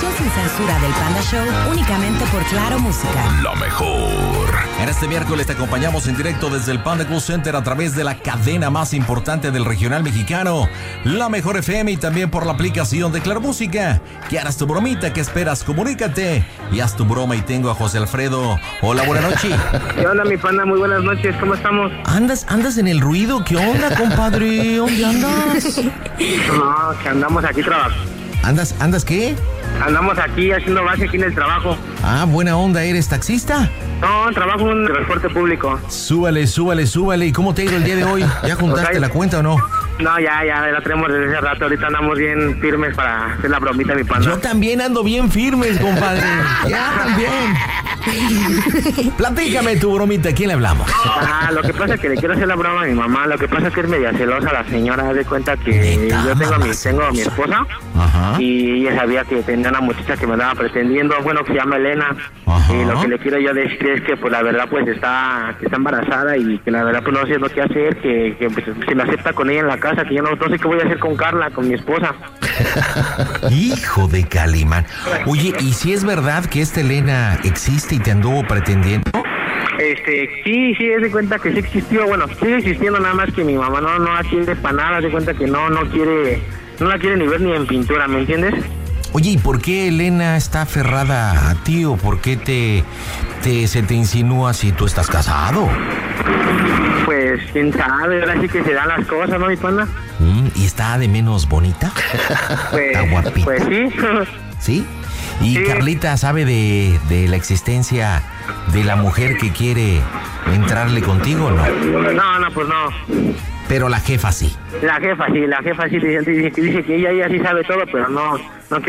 show sin censura del Panda Show, únicamente por Claro Música. La mejor. En este miércoles te acompañamos en directo desde el Panda Cool Center a través de la cadena más importante del regional mexicano, La Mejor FM, y también por la aplicación de Claro Música. ¿Qué harás tu bromita? ¿Qué esperas? Comunícate y haz tu broma. Y tengo a José Alfredo. Hola, buenas noches. ¿Qué onda, mi Panda? Muy buenas noches, ¿cómo estamos? ¿Andas en el ruido? ¿Qué onda, compadre? ¿Dónde andas? No, que andamos aquí trabajando. ¿Andas qué? Andamos aquí haciendo base aquí en el trabajo. Ah, buena onda, ¿eres taxista? No, trabajo en transporte público. Súbale. ¿Y cómo te ha ido el día de hoy? ¿Ya juntaste la cuenta o no? No, ya la tenemos desde hace rato. Ahorita andamos bien firmes para hacer la bromita, mi Panda. Yo también ando bien firmes, compadre. Ya también. Platícame tu bromita, ¿a quién le hablamos? Lo que pasa es que le quiero hacer la broma a mi mamá. Lo que pasa es que es media celosa la señora. Haz de cuenta que yo tengo a mi esposa. Ajá. Y ella sabía que tenía una muchacha que me andaba pretendiendo, bueno, que se llama Elena. Ajá. Y lo que le quiero yo decir es que pues la verdad pues está embarazada y que la verdad pues no sé lo que hacer, que pues, se me acepta con ella en la casa, que yo no sé qué voy a hacer con Carla, con mi esposa. Hijo de Calimán. Oye, ¿y si es verdad que esta Elena existe y te anduvo pretendiendo? Sí, es de cuenta que sí existió, bueno, sigue existiendo, nada más que mi mamá no la quiere para nada, de cuenta que no la quiere ni ver ni en pintura, ¿me entiendes? Oye, ¿y por qué Elena está aferrada a ti o por qué se te insinúa si tú estás casado? Pues, quién sabe, ahora sí que se dan las cosas, ¿no, mi Panda? ¿Y está de menos bonita? Pues, ¿Está guapita? Pues sí. ¿Sí? ¿Y sí. Carlita sabe de la existencia de la mujer que quiere entrarle contigo o no? No, pues no. Pero la jefa sí. La jefa sí dice que ella sí sabe todo, pero no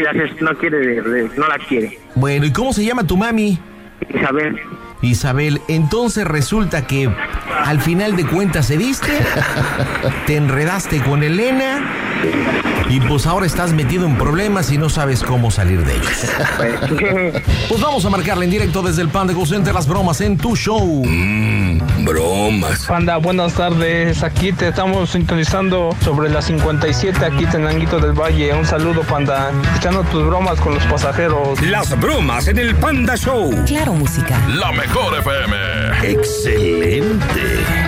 la quiere. Bueno, ¿y cómo se llama tu mami? Isabel, entonces resulta que al final de cuentas cediste, te enredaste con Elena y pues ahora estás metido en problemas y no sabes cómo salir de ellos. Pues vamos a marcarle en directo desde el Panda Cool Center las bromas en tu show. Bromas. Panda, buenas tardes. Aquí te estamos sintonizando sobre la 57, aquí Tenanguito del Valle. Un saludo, Panda. Escuchando tus bromas con los pasajeros. Las bromas en el Panda Show. Claro Música. La Mejor FM. Excelente.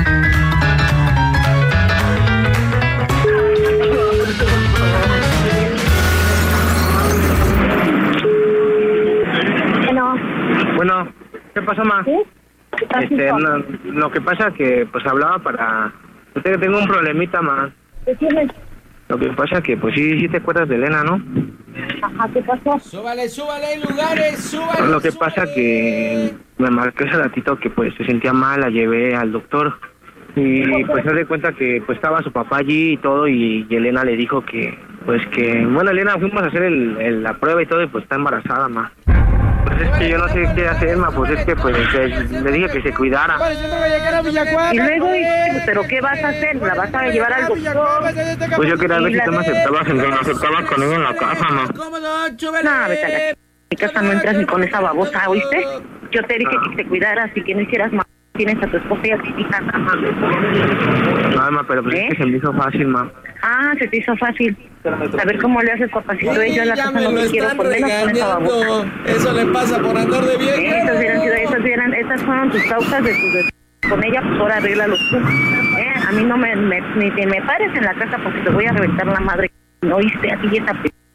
Bueno, ¿qué pasó, ma? ¿Sí? Lo que pasa que pues hablaba para... Tengo un problemita, ma. ¿Qué tienes? Lo que pasa que pues sí te acuerdas de Elena, ¿no? Ajá, ¿qué pasó? Súbale, lugares, súbale. Lo que pasa que me marcó ese ratito que pues se sentía mal, la llevé al doctor. Y pues se de cuenta que pues estaba su papá allí y todo, y Elena le dijo bueno, Elena, fuimos a hacer la prueba y todo, y pues está embarazada, ma. Pues es que yo no sé qué hacer, ma, pues es que pues le dije que se cuidara. Y luego, ¿pero qué vas a hacer? ¿La vas a llevar al doctor? Pues yo quería ver si tú me aceptabas con ella en la casa, ma. No, vete a mi casa, no entras ni con esa babosa, ¿oíste? Yo te dije que te cuidaras y que no hicieras más. Tienes a tu esposa y a tu hija. No, ma, pero pues es que se me hizo fácil, ma. Ah, se te hizo fácil. A ver cómo le haces, papacito. Yo en la casa no te quiero, por menos con esa babosa. Eso le pasa por andar de vieja. Esas fueron tus causas de con ella, pues ahora arréglalo tú. A mí no ni te me pares en la casa porque te voy a reventar la madre. ¿No oíste? A ti y esa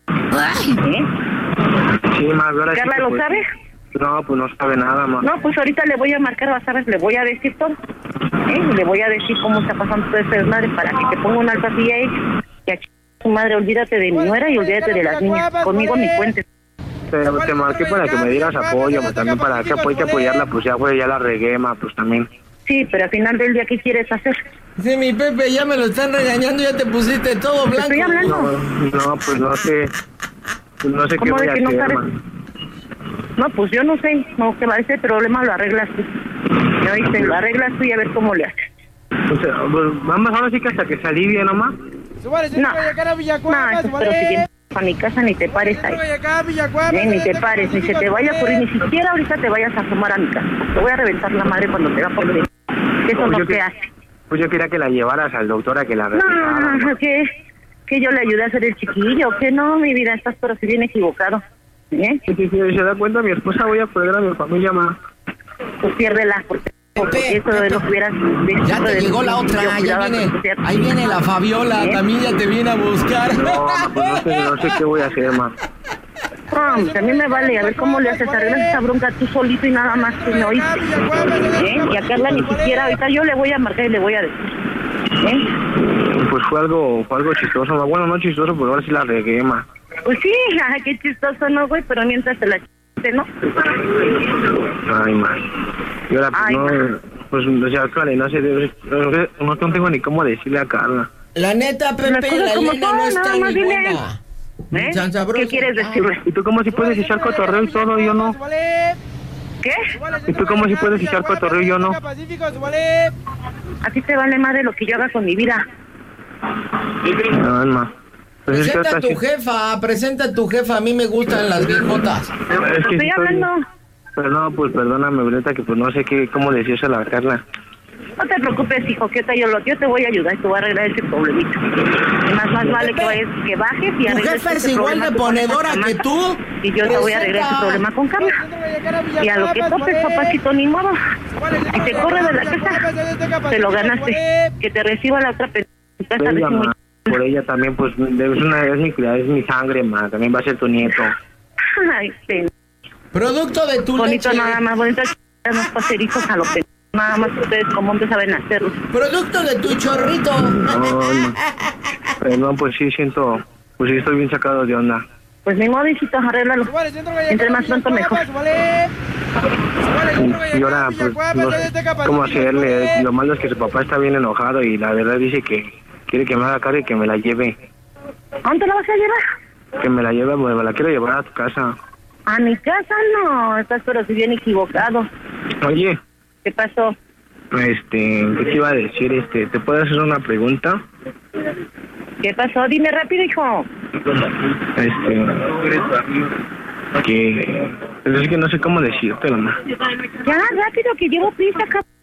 Sí, ma, ahora ¿Carla sí lo pues, sabe? No, pues no sabe nada, ma. No, pues ahorita le voy a marcar, vas a ver, le voy a decir todo. Y le voy a decir cómo está pasando todo ese desmadre para que te ponga una alfajilla ahí. Y a tu madre, olvídate de mi nuera y olvídate de las niñas. Conmigo ni cuentes. Te marqué para que me dieras apoyo, ma, también para que apoyarla, pues ya la regué, ma, pues también. Sí, pero al final del día, ¿qué quieres hacer? Sí, mi Pepe, ya me lo están regañando, ya te pusiste todo blanco. Estoy hablando. No, pues no sé. No sé qué voy a hacer, ma. No, pues yo no sé, no, que va, ese problema lo arreglas tú. ¿Me oíste? Lo arreglas tú y a ver cómo le haces. O sea, pues, vamos ahora sí que hasta que se alivie nomás. No, eso, pero si vienes a mi casa ni te pares ahí. Ni te pares, ni se te vaya a ocurrir, ni siquiera ahorita te vayas a asomar a mi casa. Te voy a reventar la madre cuando te va por venir. Eso no se hace. Pues yo quería que la llevaras al doctor a que la revisara. No, que yo le ayudé a hacer el chiquillo, que no, mi vida, estás pero si bien equivocado. Sí, se da cuenta mi esposa, voy a perder a mi familia, ma. Pues piérdela, porque eso de lo que hubieras... Ya te llegó la otra, ya viene. Ahí viene la Fabiola, también ya te viene a buscar. No, pues no sé qué voy a hacer, ma. No, también me vale, a ver cómo le haces, arreglas esa bronca tú solito y nada más que no oíste. Y a Carla ni siquiera, ahorita yo le voy a marcar y le voy a decir. Pues fue algo chistoso, ma. Bueno, no chistoso, pero ahora sí la regué, ma. Pues sí, ay, qué chistoso, ¿no, güey? Pero mientras te la chiste, ¿no? Ay, ma. Y ahora, pues, no, pues, o sea, Karen, no sé, no tengo ni cómo decirle a Carla. La neta, Pepe, la Elena no está muy buena. ¿Qué quieres decirle? ¿Y tú cómo si puedes echar cotorreo y todo, yo no? ¿Qué? ¿Y tú cómo si puedes echar cotorreo y yo no? A ti te vale más de lo que yo haga con mi vida. No, ma. Pues presenta a tu jefa, a mí me gustan las viejotas. Es que estoy hablando. Pero no, pues perdóname, Violeta, que pues no sé cómo decírselo a Carla. No te preocupes, hijo, que yo te voy a ayudar y te voy a arreglar ese problemita. Más vale que bajes y arregles. ¿Tu jefa es igual de ponedora que tú? Y yo te voy a arreglar ese problema con Carla. Y a lo que topes, papacito, ni modo. Si te corre de la casa, te lo ganaste. Que te reciba la otra persona. Por ella también, pues, es mi sangre, ma. También va a ser tu nieto. Ay, producto de tu bonito leche. Nada más, bonito unos paseritos a lo que nada más ustedes como hombres saben hacerlo. Producto de tu chorrito. No, pues sí siento, pues sí estoy bien sacado de onda. Pues ni modo, hijito, arréglalo. Entre más pronto mejor. Y ahora, pues, no sé cómo hacerle. Lo malo es que su papá está bien enojado y la verdad dice que quiere que me haga cara y que me la lleve. ¿A dónde la vas a llevar? Que me la lleve, pues me la quiero llevar a tu casa. A mi casa no, estás pero si bien equivocado. Oye. ¿Qué pasó? ¿Qué te iba a decir? ¿Te puedo hacer una pregunta? ¿Qué pasó? Dime rápido, hijo. Es que no sé cómo decírtelo, ma. Ya, rápido, que llevo prisa,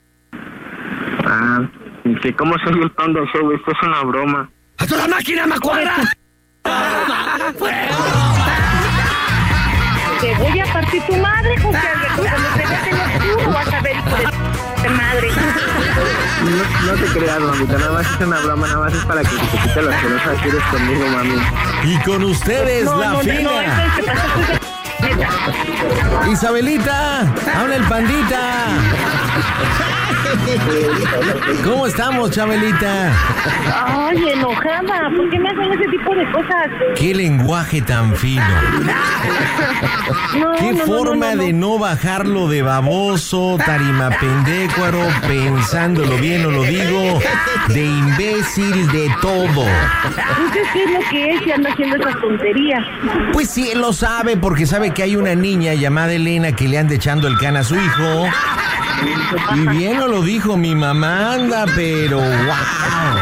que cómo soy el Panda Show, esto es una broma. ¡A toda máquina, macuarra! Te voy a partir tu madre, José Alberto. Cuando te veas en el oscuro vas a ver, hijo de madre. No te creas, mamita, nada más es una broma, nada más es para que te quite la celosa que eres conmigo, mami. Y con ustedes, la fina. Isabelita, habla el pandita. ¿Cómo estamos, Chabelita? Ay, enojada, ¿por qué me hacen ese tipo de cosas? Qué lenguaje tan fino. Qué forma de no bajarlo de baboso, tarimapendécuaro, pensándolo bien o lo digo, de imbécil, de todo. ¿Usted qué es lo que es y anda haciendo esas tonterías? Pues sí, él lo sabe porque sabe que hay una niña llamada Elena que le anda echando el can a su hijo. Y bien no lo dijo mi mamá, anda, pero wow.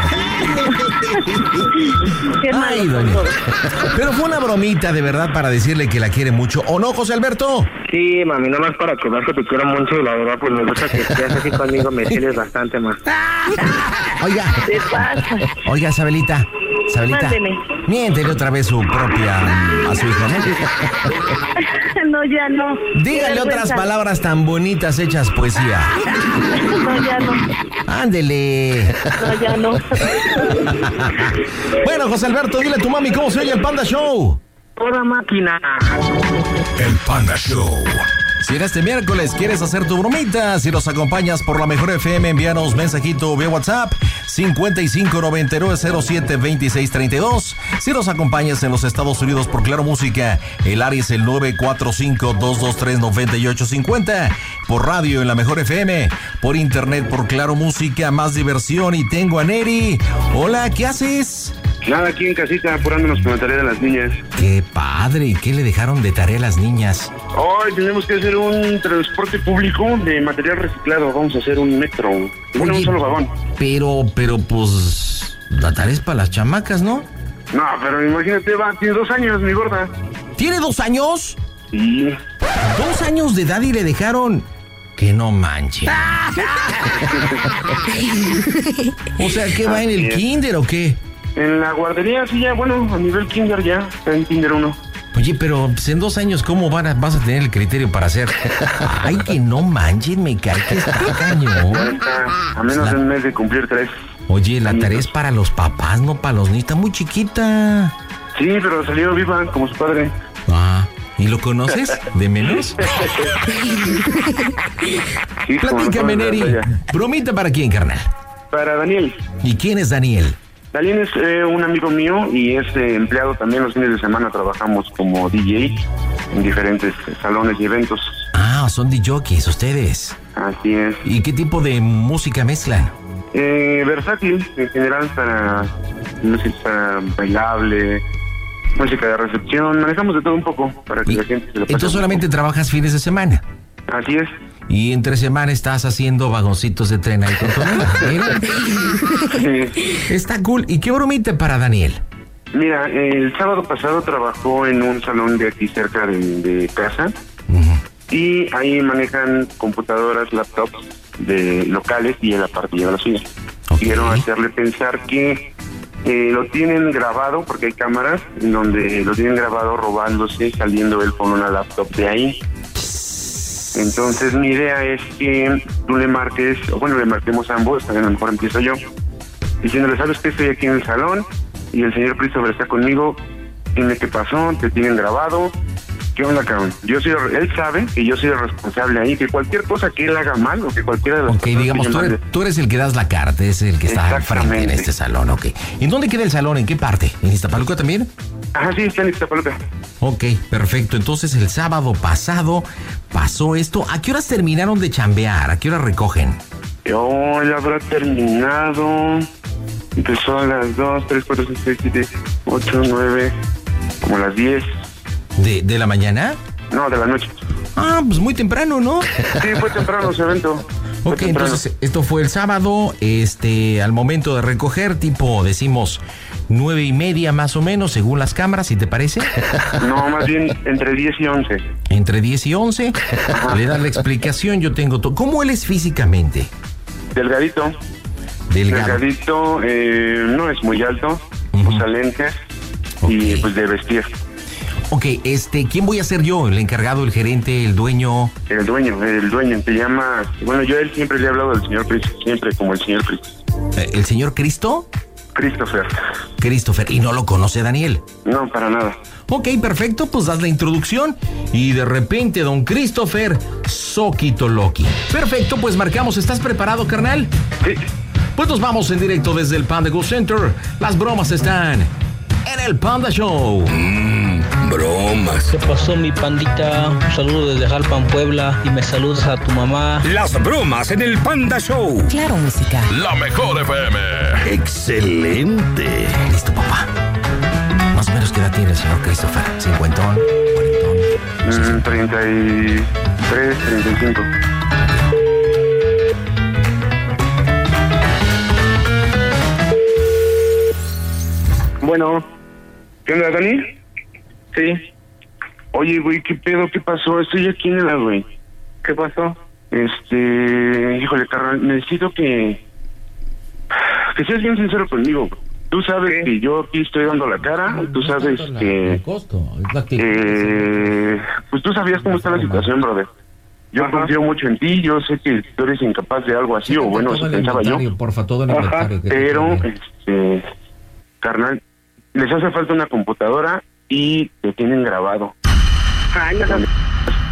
Ay, doña. Pero fue una bromita de verdad para decirle que la quiere mucho. ¿O no, José Alberto? Sí, mami, nada más para que veas que te quiero mucho y la verdad pues me gusta que estés así conmigo, me quieres bastante más. Oiga. ¿Qué pasa? Oiga, Sabelita. Mándeme. Miéntele otra vez su propia a su hija, ¿no? No, ya no. Dígale otras palabras tan bonitas hechas poesía. No, ya no. Ándele. No, ya no. Bueno, José Alberto, dile a tu mami cómo se oye el Panda Show. Toda máquina. El Panda Show. Si en este miércoles quieres hacer tu bromita, si nos acompañas por la Mejor FM, envíanos mensajito vía WhatsApp 5599072632. Si nos acompañas en los Estados Unidos por Claro Música, el área es el 945-223-9850. Por radio en la Mejor FM, por internet por Claro Música, más diversión. Y tengo a Neri. Hola, ¿qué haces? Nada, aquí en casita, apurándonos con la tarea de las niñas. Qué padre, ¿y qué le dejaron de tarea a las niñas? Hoy tenemos que hacer un transporte público de material reciclado. Vamos a hacer un metro. Bueno, un solo vagón. Pero, pues, la tarea es para las chamacas, ¿no? No, pero imagínate, tiene 2 años, mi gorda. ¿Tiene 2 años? Sí. 2 años de edad y le dejaron... Que no manche. O sea, ¿qué va en el kinder o qué? En la guardería, sí, ya, bueno, a nivel kinder ya, está en kinder 1. Oye, pero pues, en 2 años, ¿cómo vas a tener el criterio para hacer? Ay, que no manchen, me cae que está cañón. A menos de un mes de cumplir 3. Oye, la tarea es para los papás, no para los niños. Está muy chiquita. Sí, pero salió viva como su padre. Ah, ¿y lo conoces? ¿De menos? Sí, Platícame, Neri. ¿Bromita para quién, carnal? Para Daniel. ¿Y quién es Daniel? Daniel es un amigo mío y es empleado también. Los fines de semana trabajamos como DJ en diferentes salones y eventos. Ah, son DJs ustedes. Así es. ¿Y qué tipo de música mezclan? Versátil, en general, para música bailable, música de recepción. Manejamos de todo un poco para que la gente se lo pase. Entonces solamente trabajas fines de semana. Así es. Y entre semana estás haciendo vagoncitos de tren ahí con tu amiga. Está cool. ¿Y qué bromita para Daniel? Mira, el sábado pasado trabajó en un salón de aquí cerca de casa. Y ahí manejan computadoras, laptops de locales y él aparte lleva la suya. Quiero hacerle pensar que lo tienen grabado, porque hay cámaras en donde lo tienen grabado robándose, saliendo él con una laptop de ahí. Entonces mi idea es que tú le marques, o bueno, le marquemos a ambos, a lo mejor empiezo yo, diciéndole, ¿sabes qué? Estoy aquí en el salón y el señor Christopher está conmigo, dime qué pasó, te tienen grabado, ¿qué onda, cabrón? Él sabe que yo soy el responsable ahí, que cualquier cosa que él haga mal, o que cualquiera de las cosas digamos, tú eres el que das la carta, es el que está al frente en este salón, ok. ¿En dónde queda el salón? ¿En qué parte? ¿En Iztapaluca también? Ajá, sí, está en Iztapaluca. Ok, perfecto. Entonces el sábado pasado pasó esto. ¿A qué horas terminaron de chambear? ¿A qué horas recogen? Él habrá terminado. Empezó a las 2, 3, 4, 5, 6, 7, 8, 9, como a las 10. ¿De la mañana? No, de la noche. Ah, pues muy temprano, ¿no? Sí, fue temprano ese evento. Ok, entonces esto fue el sábado, al momento de recoger, tipo, decimos, 9:30 más o menos, según las cámaras, ¿si te parece? No, más bien entre 10 y 11. Entre 10 y 11, le das la explicación, yo tengo todo. ¿Cómo él es físicamente? Delgadito. Delgadito, no es muy alto, usa lentes y pues de vestir. Ok, ¿quién voy a ser yo? ¿El encargado, el gerente, el dueño? El dueño, te llama... Bueno, yo a él siempre le he hablado del señor Cristo, siempre como el señor Cristo. ¿El señor Cristo? Christopher. ¿Y no lo conoce Daniel? No, para nada. Ok, perfecto, pues das la introducción y de repente don Christopher, Soquito Loki. Perfecto, pues marcamos, ¿estás preparado, carnal? Sí. Pues nos vamos en directo desde el Panda Go Center. Las bromas están en el Panda Show. Bromas. ¿Qué pasó, mi pandita? Un saludo desde Jalpan, Puebla, y me saludas a tu mamá. Las bromas en el Panda Show. Claro, música. La mejor FM. Excelente. Listo, papá. Más o menos, ¿qué edad tiene el señor Christopher? ¿50? ¿40? 33, 35. Bueno, ¿qué onda, Dani? Sí. Oye, güey, ¿qué pedo? ¿Qué pasó? Estoy aquí en el güey. ¿Qué pasó? Híjole, carnal, necesito que seas bien sincero conmigo. Tú sabes que yo aquí estoy dando la cara, tú sabes que... pues tú sabías cómo está la situación, brother. Yo confío mucho en ti, yo sé que tú eres incapaz de algo así, o bueno, eso pensaba yo. Porfa, todo el inventario. Pero, carnal, les hace falta una computadora y te tienen grabado.